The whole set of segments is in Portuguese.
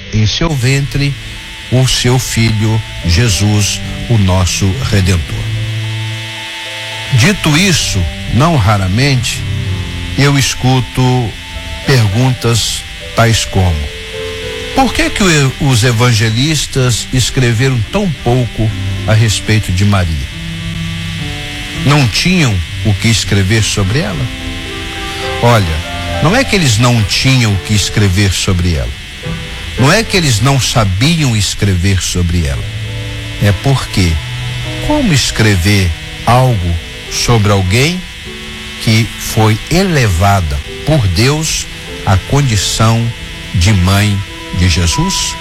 em seu ventre o seu filho Jesus, o nosso Redentor. Dito isso, não raramente eu escuto perguntas tais como: por que os evangelistas escreveram tão pouco a respeito de Maria? Não tinham o que escrever sobre ela? Olha, não é que eles não tinham o que escrever sobre ela. Não é que eles não sabiam escrever sobre ela. É porque como escrever algo sobre alguém que foi elevada por Deus à condição de mãe de Jesus?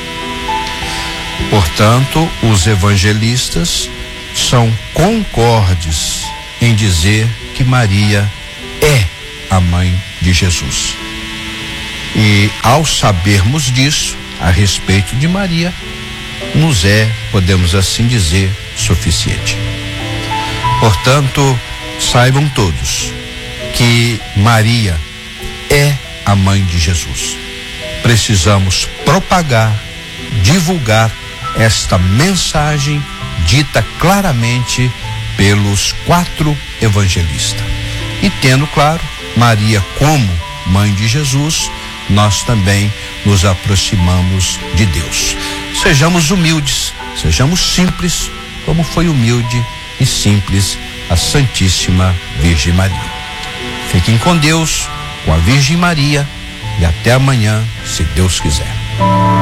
Portanto, os evangelistas são concordes em dizer que Maria é a mãe de Jesus. E ao sabermos disso a respeito de Maria, nos é, podemos assim dizer, suficiente. Portanto, saibam todos que Maria é a mãe de Jesus. Precisamos propagar, divulgar esta mensagem dita claramente pelos 4 evangelistas. E tendo claro Maria como mãe de Jesus, nós também nos aproximamos de Deus. Sejamos humildes, sejamos simples, como foi humilde e simples a Santíssima Virgem Maria. Fiquem com Deus, com a Virgem Maria, e até amanhã, se Deus quiser.